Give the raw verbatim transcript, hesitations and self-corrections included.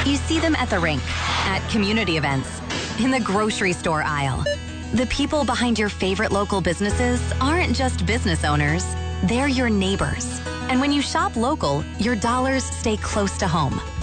You see them at the rink, at community events, in the grocery store aisle. The people behind your favorite local businesses aren't just business owners, they're your neighbors. And when you shop local, your dollars stay close to home.